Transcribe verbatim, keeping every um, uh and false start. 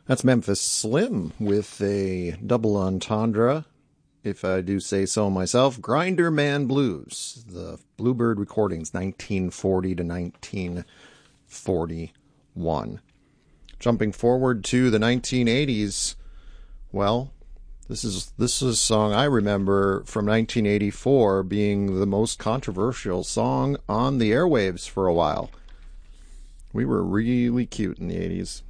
That's Memphis Slim with a double entendre, if I do say so myself. Grinder Man Blues, the Bluebird Recordings, nineteen forty to nineteen forty-one. Jumping forward to the nineteen eighties, well, this is this is a song I remember from nineteen eighty-four being the most controversial song on the airwaves for a while. We were really cute in the eighties.